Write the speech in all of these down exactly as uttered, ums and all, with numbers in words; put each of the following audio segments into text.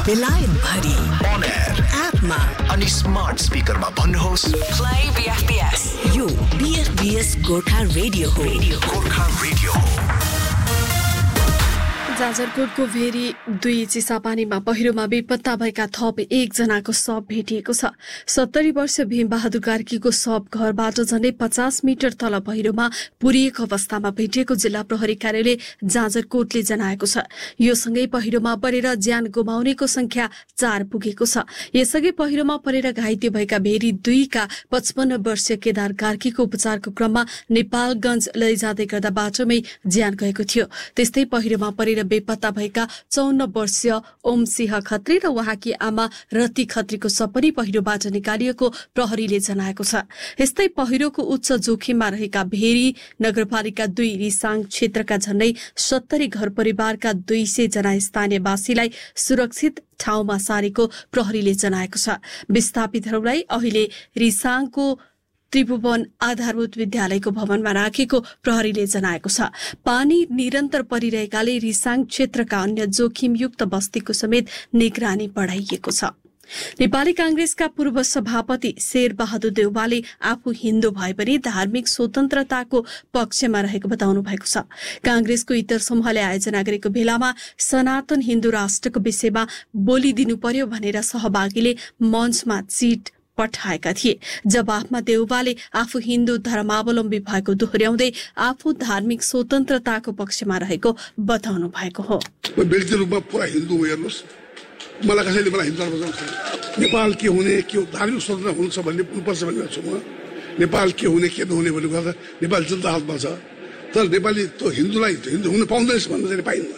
बेलायत भरि on air एपमा अनि स्मार्ट स्पिकरमा भन्नुहोस् प्ले बीएफबीएस। यो बीएफबीएस गोर्खा रेडियो हो। गोर्खा रेडियो हो। जाजरकोटको भेरी दुई चिसापानीमा पहिरोमा बेपत्ता भएका थप एकजनाको शव भेटिएको छ। सत्तरी वर्ष भीमबहादुर कार्कीको शव घरबाट झण्डै पचास मिटर तल पहिरोमा पुरिएको अवस्थामा भेटिएको जिल्ला प्रहरी कार्यालय जाजरकोटले जनाएको छ। यो सँगै पहिरोमा परेर ज्यान गुमाउनेको संख्या चार पुगेको छ। यसअघि पहिरोमा परेर घाइते भएका भेरी दुईका पचपन्न वर्षीय केदार कार्कीको उपचारको क्रममा नेपालगञ्ज लैजाँदै गर्दा बाटोमै ज्यान गएको थियो। त्यस्तै पहिरोमा परेर बेपत्ता भएका चौन्न वर्षीय ओम सिंह खत्री र उहाँकी आमा रति खत्रीको शव पनि पहिरोबाट निकालिएको प्रहरीले जनाएको छ। यस्तै पहिरोको उच्च जोखिममा रहेका भेरी नगरपालिका दुई रिसाङ क्षेत्रका झण्डै सत्तरी घर परिवारका दुई सय जना स्थानीयवासीलाई सुरक्षित ठाउँमा सारेको प्रहरीले जनाएको छ। विस्थापितहरूलाई अहिले रिसाङको त्रिभुवन आधारभूत विद्यालयको भवनमा राखेको प्रहरीले जनाएको छ। पानी निरन्तर परिरहेकाले रिसाङ क्षेत्रका अन्य जोखिमयुक्त बस्तीको समेत निगरानी बढाइएको छ। नेपाली कांग्रेसका पूर्व सभापति शेरबहादुर देउवाले आफू हिन्दू भए पनि धार्मिक स्वतन्त्रताको पक्षमा रहेको बताउनु भएको छ। कांग्रेसको इतर समूहले आयोजना गरेको भेलामा सनातन हिन्दू राष्ट्रको विषयमा बोलिदिनु पर्यो भनेर सहभागीले मञ्चमा चिट पठाएका थिए। जवाफमा देउवाले आफू हिन्दू धर्मावलम्बी भएको दोहोर्याउँदै आफू धार्मिक स्वतन्त्रताको पक्षमा रहेको बताउनु भएको हो। व्यक्ति रूपमा पुरा हिन्दू हेर्नुहोस्, मलाई कसैले मलाई हिन्दू धर्म नेपाल के हुने के धार्मिक स्वतन्त्र हुनुहुन्छ भन्ने हुनुपर्छ भनेर छु म। नेपाल के हुने के नहुने भन्ने कुरा नेपाल जनता हातमा छ। तर नेपाली त्यो हिन्दूलाई हिन्दू हुन पाउँदैछ भन्न चाहिँ पाइन्न।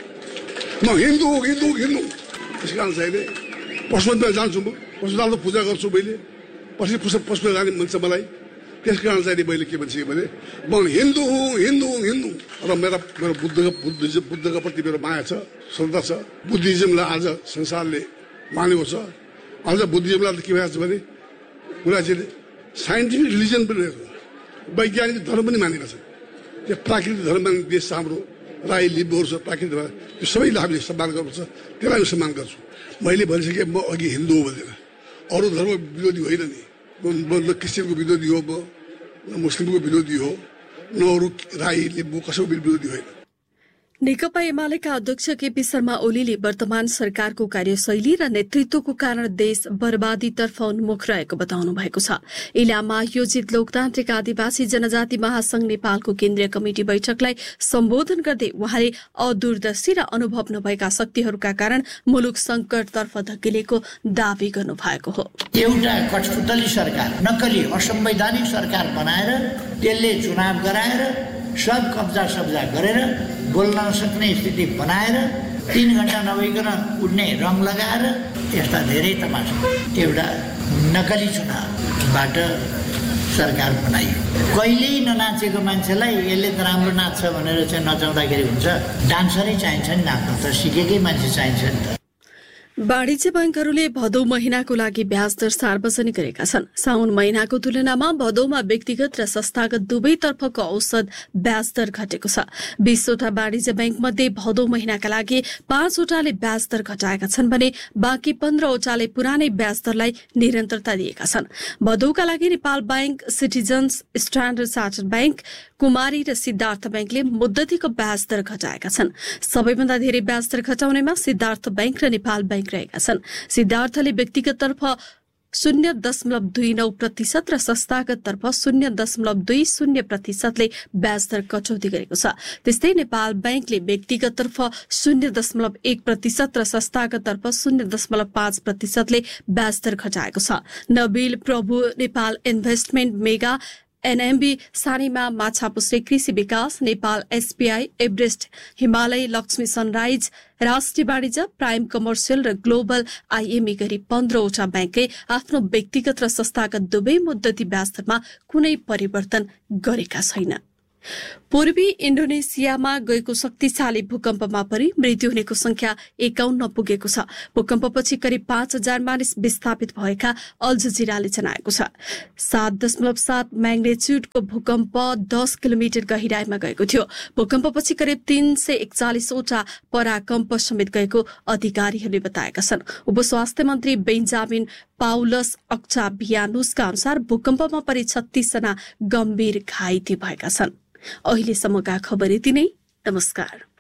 म हिन्दू हो हिन्दू हिन्दू त्यस कारण चाहिँ पशुपतिमा जान्छु म, पशुपतिको पूजा गर्छु मैले, पछि पशुपति जाने मन छ मलाई। त्यस कारण चाहिँ मैले के भन्छ भने म हिन्दू हुँ हिन्दू हुँ हिन्दू र मेरा मेरो बुद्धको बुद्धिज्म बुद्धको प्रति मेरो माया छ, श्रद्धा छ। बुद्धिज्मलाई आज संसारले मानेको छ। आज बुद्धिज्मलाई के भएछ भने गुरुजीले साइन्टिफिक रिलिजन पनि रहेको, वैज्ञानिक धर्म पनि मानेका छन्। त्यो प्राकृतिक धर्म मान्ने देश हाम्रो राई लिम्बूहरू छ, प्राकृतिक धर्म त्यो सबैलाई हामीले सम्मान गर्नुपर्छ। त्यसलाई सम्मान गर्छु। मैले भनिसकेँ म अघि हिन्दू हो भनेर, अरू धर्म विरोधी होइन नि। न क्रिस्चियनको विरोधी हो, म न मुस्लिमको विरोधी हो, न अरू राई लिम्बू कसैको विरोधी होइन। नेकपा एमालेका अध्यक्ष केपी शर्मा ओलीले वर्तमान सरकारको कार्यशैली र नेतृत्वको कारण देश बर्बादीतर्फ उन्मुख रहेको बताउनु भएको छ। इलाममा आयोजित लोकतान्त्रिक आदिवासी जनजाति महासंघ नेपालको केन्द्रीय कमिटी बैठकलाई सम्बोधन गर्दै उहाँले अदूरदर्शी र अनुभव नभएका शक्तिहरूका कारण मुलुक संकटतर्फ धकेलेको दावी गर्नु भएको हो। एउटा कठपुतली सरकार, नक्कली असंवैधानिक सरकार बनाएर त्यसले चुनाव गराएर सब कब्जा सब्जा गरेर बोल्न नसक्ने स्थिति बनाएर तीन घण्टा नभइकन उड्ने रङ लगाएर यस्ता धेरै तमासा एउटा नक्कली चुनावबाट सरकार बनाइयो। कहिल्यै ननाचेको मान्छेलाई यसले त राम्रो नाच्छ भनेर चाहिँ नचाउँदाखेरि हुन्छ। डान्सरै चाहिन्छ नि नाच्न, त सिकेकै मान्छे चाहिन्छ नि त। वाणिज्य बैंकहरूले भदौ महिनाको लागि ब्याज दर सार्वजनिक गरेका छन्। साउन महिनाको तुलनामा भदौमा व्यक्तिगत र संस्थागत दुवैतर्फको औसत ब्याज दर घटेको छ। बीसवटा वाणिज्य बैंक मध्ये भदौ महिनाका लागि पाँचवटाले ब्याज दर घटाएका छन् भने बाँकी पन्ध्रवटाले पुरानै ब्याज दरलाई निरन्तरता दिएका छन्। भदौका लागि Nepal bank, citizens, standard chartered bank, कुमारी र सिद्धार्थ बैंकले मुद्दतीको ब्याज दर घटाएका छन्। सबैभन्दा धेरै ब्याज दर घटाउनेमा सिद्धार्थ बैंक र नेपाल बैंक रहेका छन्। सिद्धार्थले व्यक्तिगततर्फ शून्य दशमलव दुई नौ प्रतिशत र संस्थागततर्फ शून्य दशमलव दुई शून्य प्रतिशतले ब्याज दर कटौती गरेको छ। त्यस्तै नेपाल बैंकले व्यक्तिगततर्फ शून्य दशमलव एक प्रतिशत र संस्थागततर्फ शून्य दशमलव पाँच प्रतिशतले ब्याज दर घटाएको छ। नबिल प्रभु, नेपाल इन्भेस्टमेन्ट, मेगा, एनएमबी, सानीमा, माछापुछ्रे कृषि विकास, Nepal SBI, Everest, Himalaya, Lakshmi sunrise, राष्ट्रिय वाणिज्य, प्राइम कमर्सियल र ग्लोबल आईएमई गरी पन्ध्रवटा ब्याङ्कले आफ्नो व्यक्तिगत र संस्थागत दुवै मुद्दती ब्याज दरमा कुनै परिवर्तन गरेका छैन। पूर्वी इन्डोनेसियामा गएको शक्तिशाली भूकम्पमा परि मृत्यु हुनेको संख्या एकाउन्न पुगेको छ। भूकम्पपछि करिब पाँच हजार मानिस विस्थापित भएका अल जजिराले जनाएको छ। सात दशमलव सात म्याग्नेच्युडको भूकम्प दस किलोमिटर गहिराईमा गएको थियो। भूकम्पपछि करिब तीन सय एकचालिसवटा पराकम्प समेत गएको अधिकारीहरूले बताएका छन्। उपस्वास्थ्य मन्त्री बेन्जामिन पाउलस अक्टाभियानुसका अनुसार भूकम्पमा परि छत्तीस जना गम्भीर घाइते भएका छन्। अहिलेसम्मका खबर यति नै। नमस्कार।